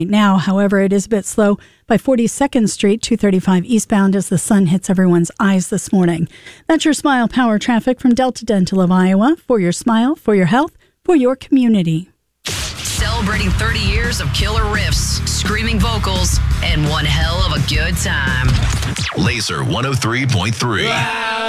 Now, however, it is a bit slow by 42nd Street, 235 eastbound as the sun hits everyone's eyes this morning. That's your Smile Power traffic from Delta Dental of Iowa. For your smile, for your health, for your community. Celebrating 30 years of killer riffs, screaming vocals, and one hell of a good time. Laser 103.3.